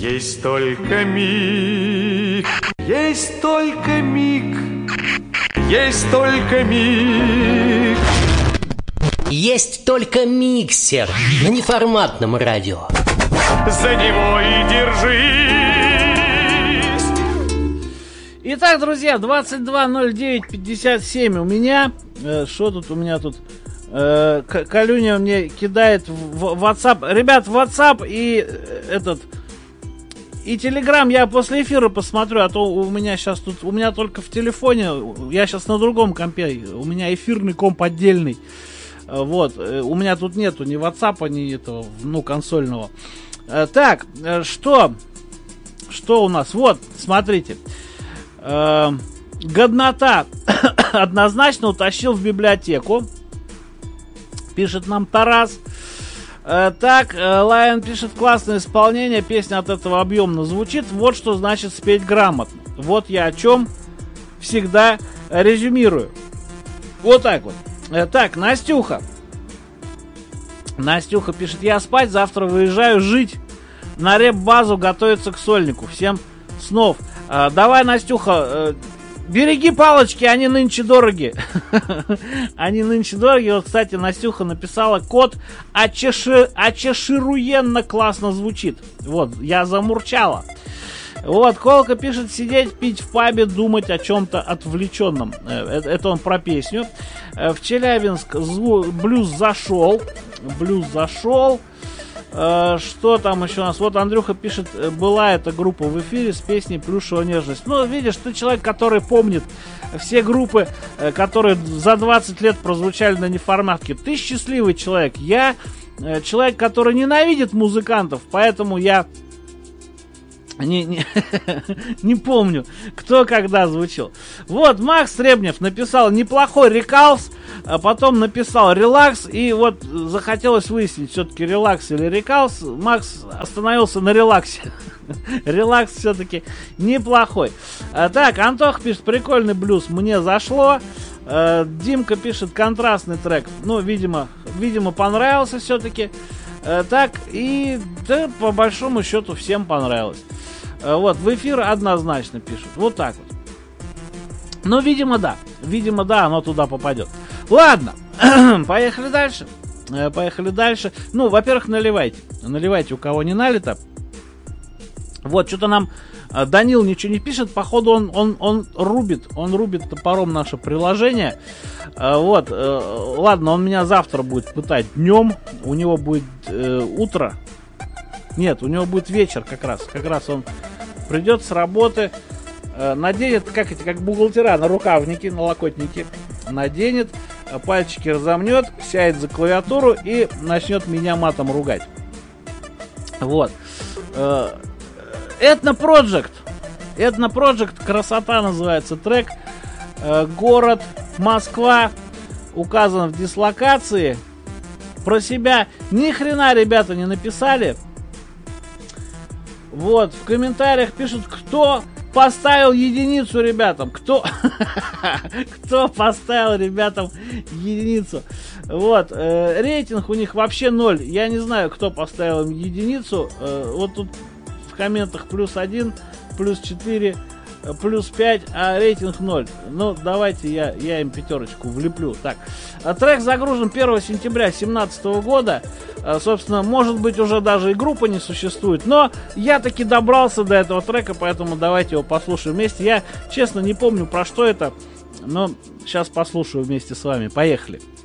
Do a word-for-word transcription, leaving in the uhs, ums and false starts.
Есть только миг, есть только миг, есть только миг. Есть только миксер на неформатном радио. За него и держись. Итак, друзья, двадцать два ноль девять пятьдесят семь у меня. Что э, тут у меня тут? Э, Калюня мне кидает в WhatsApp. Ребят, WhatsApp и этот... И Telegram я после эфира посмотрю, а то у меня сейчас тут... У меня только в телефоне. Я сейчас на другом компе. У меня эфирный комп отдельный. Вот. У меня тут нету ни WhatsApp, ни этого, ну, консольного. Так, что? Что у нас? Вот, смотрите. Годнота однозначно утащил в библиотеку. Пишет нам Тарас. Так, Лайон пишет: классное исполнение, песня от этого объемно звучит. Вот что значит спеть грамотно. Вот я о чем всегда резюмирую. Вот так вот. Так, Настюха. Настюха пишет: я спать, завтра выезжаю жить. На реп-базу готовиться к сольнику. Всем снов. А, давай, Настюха, береги палочки, они нынче дороги. Они нынче дороги. Вот, кстати, Настюха написала код очеши... очешируенно классно звучит. Вот, я замурчала. Вот, Колка пишет: сидеть, пить в пабе, думать о чем-то отвлеченном. Это, это он про песню. В Челябинск зву... блюз зашел. Блюз зашел. Что там еще у нас? Вот Андрюха пишет: была эта группа в эфире с песней «Плюшевая нежность». Ну, видишь, ты человек, который помнит все группы, которые за двадцать лет прозвучали на неформатке. Ты счастливый человек. Я человек, который ненавидит музыкантов, поэтому я не, не, не помню, кто когда звучал. Вот, Макс Требнев написал неплохой рекалс, а потом написал релакс, и вот захотелось выяснить, все-таки релакс или рекалс. Макс остановился на релаксе. Релакс все-таки неплохой. А, так, Антох пишет: прикольный блюз, мне зашло. А, Димка пишет: контрастный трек. Ну, видимо, видимо понравился все-таки. А, так, и да, по большому счету всем понравилось. А, вот, в эфир однозначно пишут. Вот так вот. Ну, видимо, да. Видимо, да, оно туда попадет. Ладно, поехали дальше. Поехали дальше. Ну, во-первых, наливайте. Наливайте, у кого не налито. Вот, что-то нам Данил ничего не пишет. Походу, он, он, он рубит. Он рубит топором наше приложение. Вот, ладно, он меня завтра будет пытать днем. У него будет э, утро. Нет, у него будет вечер как раз. Как раз он придет с работы, э, наденет, как эти, как бухгалтера, на рукавники, на локотники. Наденет, пальчики разомнет, сядет за клавиатуру и начнет меня матом ругать. Вот. Этно Project. Этно Project, красота называется трек. Город Москва указан в дислокации. Про себя ни хрена ребята не написали. Вот, в комментариях пишут, кто поставил единицу ребятам. Кто? Кто поставил ребятам единицу? Вот. Э, рейтинг у них вообще ноль. Я не знаю, кто поставил им единицу. Э, вот тут в комментах плюс один, плюс четыре, плюс пять, а рейтинг ноль. Ну, давайте я, я им пятерочку влеплю. Так. А трек загружен первого сентября две тысячи семнадцатого года. А, собственно, может быть, уже даже и группа не существует. Но я таки добрался до этого трека, поэтому давайте его послушаем вместе. Я, честно, не помню, про что это. Но сейчас послушаю вместе с вами. Поехали.